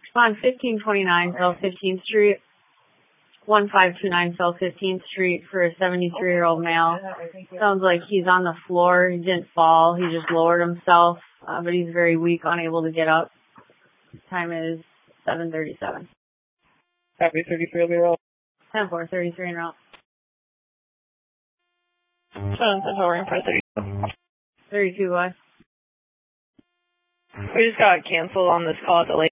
On 1529 South 15th Street. 1529 South 15th Street for a 73-year-old male. Sounds like he's on the floor. He didn't fall. He just lowered himself, but he's very weak, unable to get up. Time is 7:37. Copy, 33-year-old. 10-4, 33 en route. Central ring for 32. 32 West. We just got canceled on this call at the late.